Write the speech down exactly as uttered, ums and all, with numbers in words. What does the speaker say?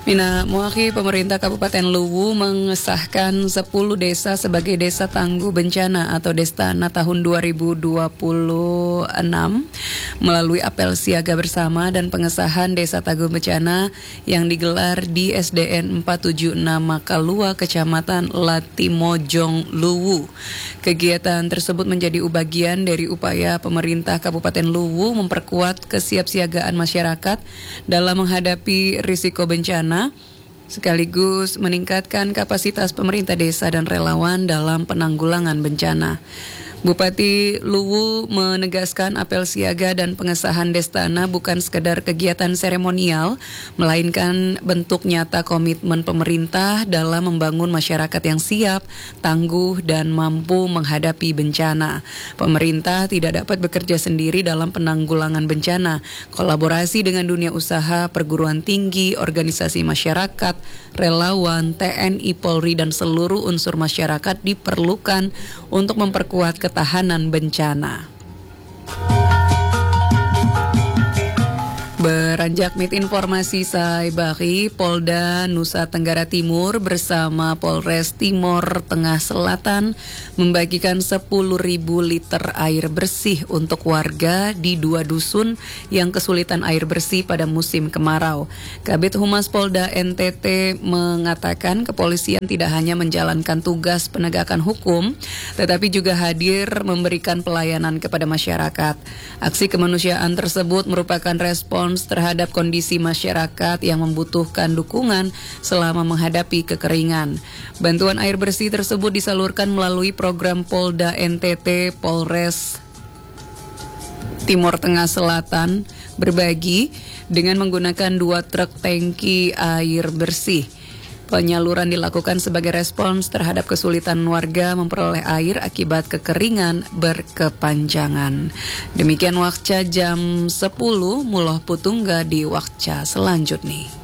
Mina Muaki, pemerintah Kabupaten Luwu mengesahkan sepuluh desa sebagai desa tangguh bencana atau Destana tahun dua ribu dua puluh enam melalui apel siaga bersama dan pengesahan desa tangguh bencana yang digelar di S D N empat tujuh enam Makalua, Kecamatan Latimojong, Luwu. Kegiatan tersebut menjadi bagian dari upaya pemerintah Kabupaten Luwu memperkuat kesiapsiagaan masyarakat dalam menghadapi risiko bencana, sekaligus meningkatkan kapasitas pemerintah desa dan relawan dalam penanggulangan bencana. Bupati Luwu menegaskan apel siaga dan pengesahan Destana bukan sekedar kegiatan seremonial, melainkan bentuk nyata komitmen pemerintah dalam membangun masyarakat yang siap, tangguh, dan mampu menghadapi bencana. Pemerintah tidak dapat bekerja sendiri dalam penanggulangan bencana. Kolaborasi dengan dunia usaha, perguruan tinggi, organisasi masyarakat, relawan, T N I, Polri, dan seluruh unsur masyarakat diperlukan untuk memperkuat ketahanan bencana. Beranjak mit informasi Saibari, Polda Nusa Tenggara Timur bersama Polres Timor Tengah Selatan membagikan sepuluh ribu liter air bersih untuk warga di dua dusun yang kesulitan air bersih pada musim kemarau. Kabid Humas Polda N T T mengatakan kepolisian tidak hanya menjalankan tugas penegakan hukum, tetapi juga hadir memberikan pelayanan kepada masyarakat. Aksi kemanusiaan tersebut merupakan respons terhadap kondisi masyarakat yang membutuhkan dukungan selama menghadapi kekeringan. Bantuan air bersih tersebut disalurkan melalui program Polda N T T Polres Timor Tengah Selatan berbagi dengan menggunakan dua truk tangki air bersih. Penyaluran dilakukan sebagai respons terhadap kesulitan warga memperoleh air akibat kekeringan berkepanjangan. Demikian Wakca jam sepuluh, Muloh Putungga di Wakca selanjutnya.